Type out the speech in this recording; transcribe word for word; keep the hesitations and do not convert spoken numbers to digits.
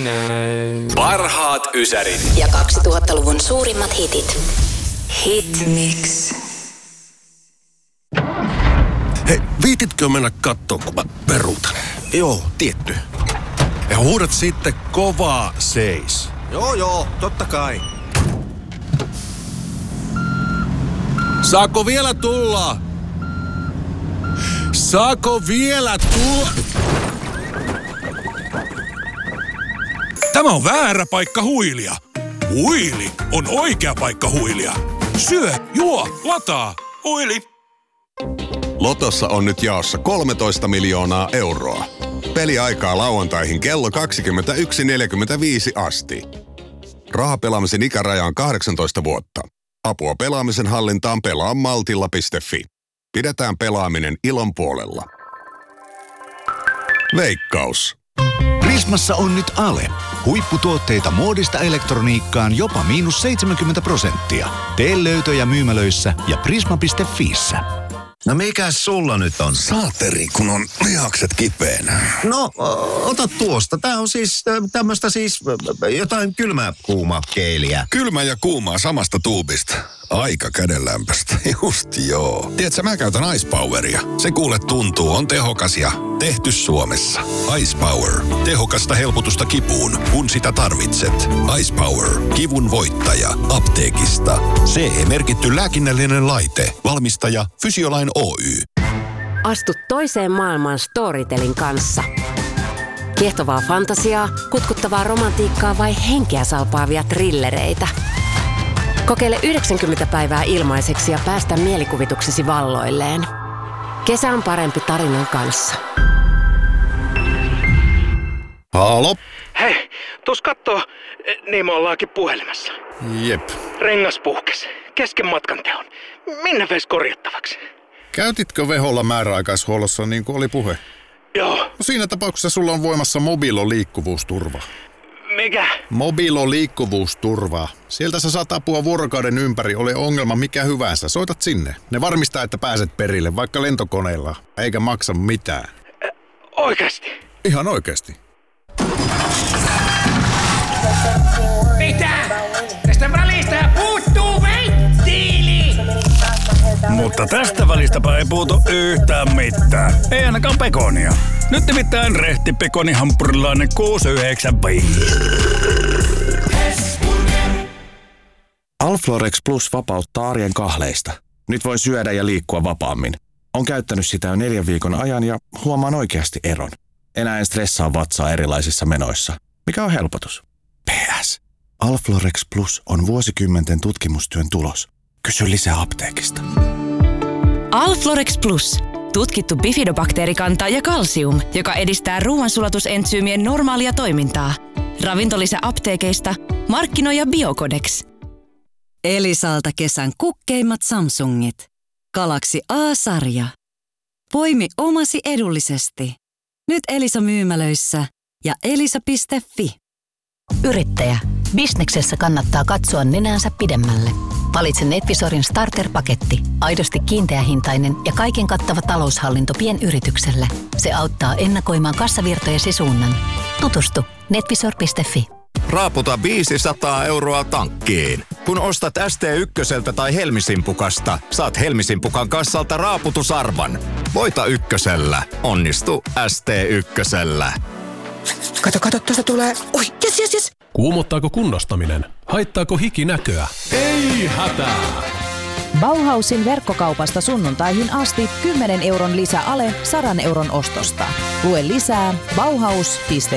Parhaat ysärit ja kaksituhattaluvun suurimmat hitit. Hit Mix. Hei, viititkö mennä kattoo, kun mä peruutan? Joo, tietty. Ja huudat sitten kovaa seis. Joo, joo, totta kai. Saako vielä tulla? Saako vielä tulla? Tämä on väärä paikka huilia. Huili on oikea paikka huilia. Syö, juo, lataa. Huili. Lotossa on nyt jaossa kolmetoista miljoonaa euroa. Peliaikaa lauantaihin kello kaksikymmentäyksi neljäkymmentäviisi asti. Rahapelaamisen ikäraja on kahdeksantoista vuotta. Apua pelaamisen hallintaan pelaa maltilla piste fi. Pidetään pelaaminen ilon puolella. Veikkaus. Prismassa on nyt Ale. Huipputuotteita muodista elektroniikkaan jopa miinus seitsemänkymmentä prosenttia. Tee löytöjä myymälöissä ja prisma piste fiissä. No mikäs sulla nyt on? Saateri, kun on lihakset kipeänä. No, ota tuosta. Tää on siis tämmöstä siis jotain kylmää kuumaa keeliä. Kylmä ja kuumaa samasta tuubista. Aika kädenlämpöstä. Just joo. Tiedätkö, mä käytän Ice Poweria. Se kuule tuntuu, on tehokas ja tehty Suomessa. Ice Power. Tehokasta helpotusta kipuun, kun sitä tarvitset. Ice Power. Kivun voittaja. Apteekista. C E-merkitty lääkinnällinen laite. Valmistaja Fysiolain Oy. Astu toiseen maailmaan Storytelin kanssa. Kiehtovaa fantasiaa, kutkuttavaa romantiikkaa vai henkeä salpaavia trillereitä. Kokeile yhdeksänkymmentä päivää ilmaiseksi ja päästä mielikuvituksesi valloilleen. Kesä on parempi tarinan kanssa. Halo? Hei, tuus kattoo, niin me ollaankin puhelimessa. Jep. Rengas puhkes, kesken matkan teon. Minne veis korjattavaksi? Käytitkö Veholla määräaikaishuollossa niin kuin oli puhe? Joo. No siinä tapauksessa sulla on voimassa Mobilo liikkuvuusturva. Mikä? Mobilo liikkuvuusturva. Sieltä sä saat apua vuorokauden ympäri, ole ongelma mikä hyvänsä. Soitat sinne. Ne varmistaa, että pääset perille, vaikka lentokoneella, eikä maksa mitään. Ä, oikeesti? Ihan oikeesti. Mitä? Tästä välistä puuttuu venttiili! Mutta tästä välistäpä ei puutu yhtään mitään. Ei ainakaan pekonia. Nyt nimittäin rehti pekonihampurilainen kuusi yhdeksän viisi. Alflorex Plus vapauttaa arjen kahleista. Nyt voi syödä ja liikkua vapaammin. On käyttänyt sitä jo neljän viikon ajan ja huomaan oikeasti eron. Enää en stressaa vatsaa erilaisissa menoissa. Mikä on helpotus? P S. Alflorex Plus on vuosikymmenten tutkimustyön tulos. Kysy lisää apteekista. Alflorex Plus. Tutkittu bifidobakteerikanta ja kalsium, joka edistää ruoansulatusentsyymien normaalia toimintaa. Ravintolisä apteekeista. Markkinoija Biocodex. Elisalta kesän kukkeimmat Samsungit. Galaxy A-sarja. Poimi omasi edullisesti. Nyt Elisa myymälöissä ja elisa piste fi. Yrittäjä. Bisneksessä kannattaa katsoa nenäänsä pidemmälle. Valitse Netvisorin starter-paketti. Aidosti kiinteähintainen ja kaiken kattava taloushallinto pienyritykselle. Se auttaa ennakoimaan kassavirtojesi suunnan. Tutustu netvisor piste fi. Raaputa viisisataa euroa tankkiin. Kun ostat S T ykköseltä tai Helmisimpukasta, saat Helmisimpukan kassalta raaputusarvan. Voita ykkösellä. Onnistu S T ykkösellä. Kato, kato, tuosta tulee. Oi, jes, jes, jes. Kuumottaako kunnostaminen? Haittaako hiki näköä? Ei hätää! Bauhausin verkkokaupasta sunnuntaihin asti kymmenen euron lisäale sadan euron ostosta. Lue lisää bauhaus piste